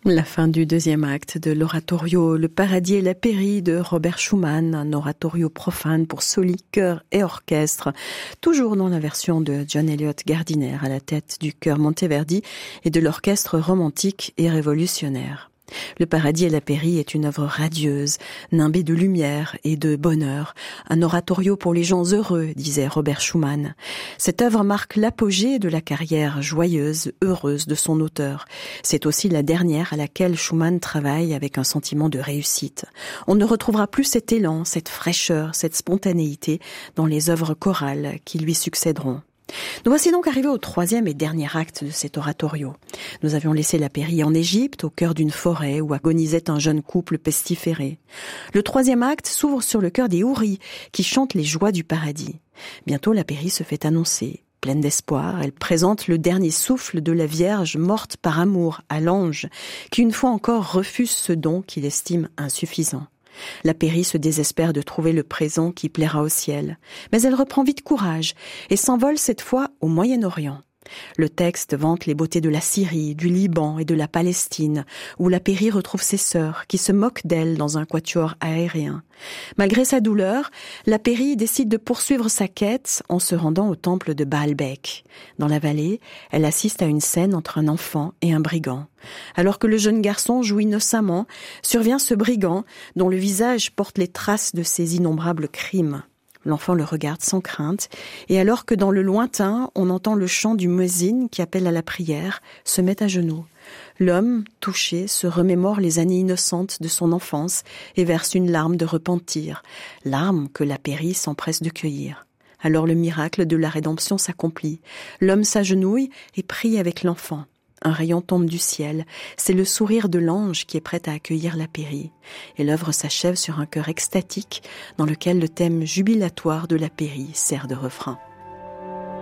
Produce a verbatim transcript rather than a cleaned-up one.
La fin du deuxième acte de l'oratorio Le Paradis et la Pairie de Robert Schumann, un oratorio profane pour soli, chœur et orchestre, toujours dans la version de John Eliot Gardiner à la tête du chœur Monteverdi et de l'orchestre romantique et révolutionnaire. Le Paradis et la Pairie est une œuvre radieuse, nimbée de lumière et de bonheur, un oratorio pour les gens heureux, disait Robert Schumann. Cette œuvre marque l'apogée de la carrière joyeuse, heureuse de son auteur. C'est aussi la dernière à laquelle Schumann travaille avec un sentiment de réussite. On ne retrouvera plus cet élan, cette fraîcheur, cette spontanéité dans les œuvres chorales qui lui succéderont. Nous voici donc arrivés au troisième et dernier acte de cet oratorio. Nous avions laissé la Pairie en Égypte, au cœur d'une forêt où agonisait un jeune couple pestiféré. Le troisième acte s'ouvre sur le cœur des houris, qui chantent les joies du paradis. Bientôt la Pairie se fait annoncer. Pleine d'espoir, elle présente le dernier souffle de la Vierge morte par amour à l'ange, qui une fois encore refuse ce don qu'il estime insuffisant. La Pairie se désespère de trouver le présent qui plaira au ciel, mais elle reprend vite courage et s'envole cette fois au Moyen-Orient. Le texte vante les beautés de la Syrie, du Liban et de la Palestine, où la Pairie retrouve ses sœurs, qui se moquent d'elle dans un quatuor aérien. Malgré sa douleur, la Pairie décide de poursuivre sa quête en se rendant au temple de Baalbek. Dans la vallée, elle assiste à une scène entre un enfant et un brigand. Alors que le jeune garçon joue innocemment, survient ce brigand dont le visage porte les traces de ses innombrables crimes. L'enfant le regarde sans crainte, et alors que dans le lointain, on entend le chant du muezzin qui appelle à la prière, se met à genoux. L'homme, touché, se remémore les années innocentes de son enfance et verse une larme de repentir, larme que la Pairie s'empresse de cueillir. Alors le miracle de la rédemption s'accomplit. L'homme s'agenouille et prie avec l'enfant. Un rayon tombe du ciel, c'est le sourire de l'ange qui est prêt à accueillir la Pairie. Et l'œuvre s'achève sur un chœur extatique dans lequel le thème jubilatoire de la Pairie sert de refrain.